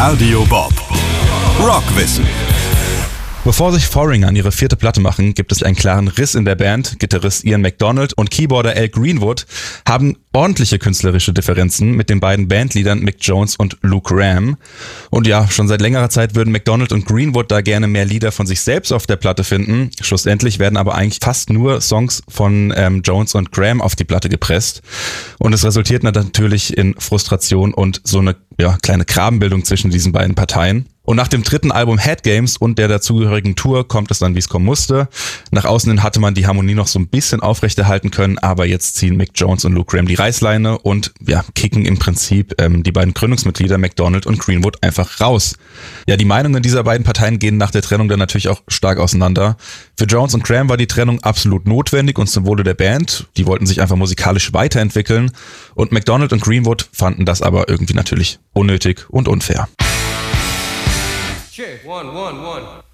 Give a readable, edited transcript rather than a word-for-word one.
Radio Bob. Rockwissen. Bevor sich Foreigner an ihre 4. Platte machen, gibt es einen klaren Riss in der Band. Gitarrist Ian MacDonald und Keyboarder Al Greenwood haben ordentliche künstlerische Differenzen mit den beiden Bandleadern Mick Jones und Luke Ram. Und ja, schon seit längerer Zeit würden MacDonald und Greenwood da gerne mehr Lieder von sich selbst auf der Platte finden. Schlussendlich werden aber eigentlich fast nur Songs von Jones und Graham auf die Platte gepresst. Und es resultiert natürlich in Frustration und so eine kleine Grabenbildung zwischen diesen beiden Parteien. Und nach dem 3. Album Head Games und der dazugehörigen Tour kommt es dann, wie es kommen musste. Nach außen hin hatte man die Harmonie noch so ein bisschen aufrechterhalten können, aber jetzt ziehen Mick Jones und Luke Graham die Reißleine und kicken im Prinzip die beiden Gründungsmitglieder MacDonald und Greenwood einfach raus. Ja, die Meinungen dieser beiden Parteien gehen nach der Trennung dann natürlich auch stark auseinander. Für Jones und Graham war die Trennung absolut notwendig und zum Wohle der Band. Die wollten sich einfach musikalisch weiterentwickeln und MacDonald und Greenwood fanden das aber irgendwie natürlich unnötig und unfair. Check, 1, 1, 1.